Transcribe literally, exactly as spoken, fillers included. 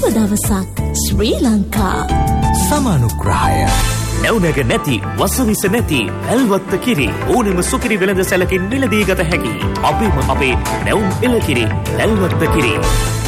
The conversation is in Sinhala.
දවසක් ශ්‍රී ලංකා සමානුග්‍රහය නැවුනග නැති වසවිස නැති පැල්වත්ත කිරි ඕනෙම සුකිරි වෙළඳ සැලකින් මිලදී ගත හැකි අපේම අපේ නැවුම් එළකිරි පැල්වත්ත කිරි